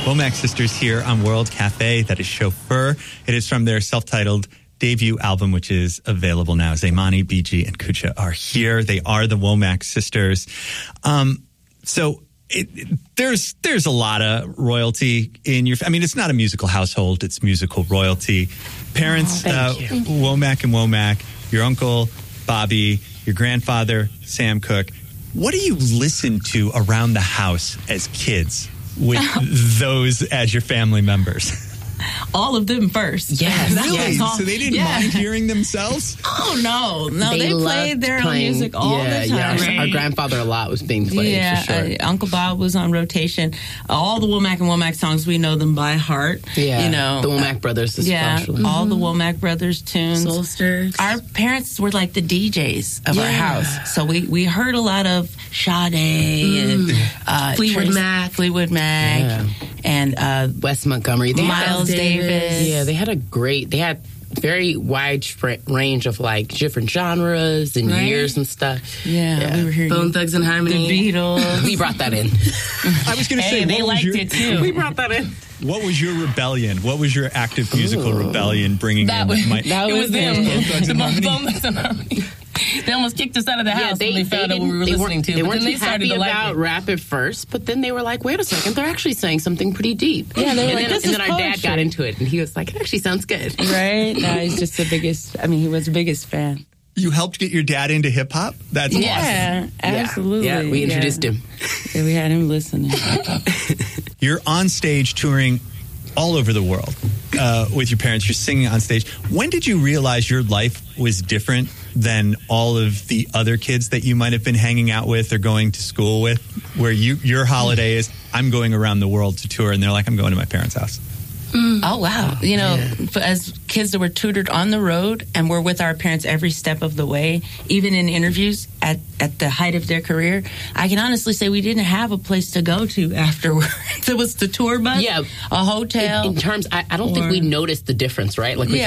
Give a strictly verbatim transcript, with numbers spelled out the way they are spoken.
Womack Sisters here on World Cafe. That is Chauffeur. It is from their self-titled debut album, which is available now. Zaymani, B G, and Kucha are here. They are the Womack Sisters. Um, so it, it, there's there's a lot of royalty in your... I mean, it's not a musical household. It's musical royalty. Parents, oh, uh, Womack and Womack, your uncle, Bobby, your grandfather, Sam Cooke. What do you listen to around the house as kids with those as your family members? All of them first. Yes. Really? Yes. So they didn't yeah. mind hearing themselves? Oh, no. No, they, they played their playing, own music all yeah, the time. Yeah, our, our grandfather a lot was being played, yeah, for sure. uh, Uncle Bob was on rotation. All the Womack and Womack songs, we know them by heart. Yeah, you know, the Womack brothers especially. Yeah, all the Womack brothers tunes. Soulsters. Our parents were like the D Js of Yeah. our house. So we, we heard a lot of Sade and uh, Fleetwood Trace- Mac. Fleetwood Mac. Yeah. And uh, Wes Montgomery. They Miles had, Davis. Yeah, they had a great, they had very wide sp- range of like different genres and Right. years and stuff. yeah, Yeah. we were hearing Bone Thugs and Harmony. the Beatles. We brought that in. I was going to say, Hey, what they was liked your, it too. we brought that in. What was your rebellion? What was your active musical Ooh. rebellion bringing That in? was, my, that it was was them. Bone Thugs and The Harmony? Bone Thugs and Harmony. They almost kicked us out of the house they, when they found out what we were they listening weren't, to. They but weren't then too they started happy to like about it. rap at first, but then they were like, wait a second, they're actually saying something pretty deep. Yeah, they were and like, then, this and is then our dad poetry. got into it, and he was like, it actually sounds good. Right? No, he's just the biggest, I mean, he was the biggest fan. You helped get your dad into hip-hop? That's awesome. Yeah, absolutely. Yeah, we introduced yeah. him. Yeah, we had him listening. You're on stage touring all over the world uh, with your parents. You're singing on stage. When did you realize your life was different than all of the other kids that you might have been hanging out with or going to school with, where you your holiday is, I'm going around the world to tour, and they're like, I'm going to my parents' house? Oh, wow. You know, for- as kids that were tutored on the road and were with our parents every step of the way, even in interviews at, at the height of their career, I can honestly say we didn't have a place to go to afterwards. It was the tour bus, Yeah. a hotel. In, in terms, I, I don't think Or- we noticed the difference, right? Like we Yeah.